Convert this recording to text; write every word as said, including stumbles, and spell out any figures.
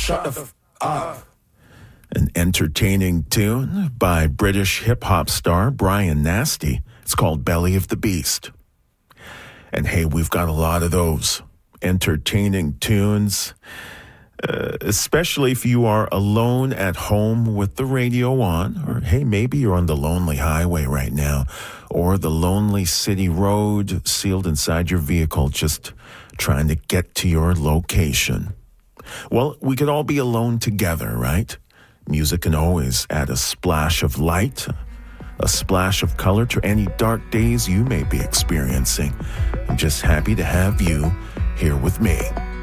shut the f up. An entertaining tune by British hip-hop star Brian Nasty. It's called Belly of the Beast. And hey, we've got a lot of those entertaining tunes, uh, especially if you are alone at home with the radio on, or hey, maybe you're on the lonely highway right now, or the lonely city road sealed inside your vehicle, just trying to get to your location. Well, we could all be alone together, right? Music can always add a splash of light, a splash of color to any dark days you may be experiencing. I'm just happy to have you here with me.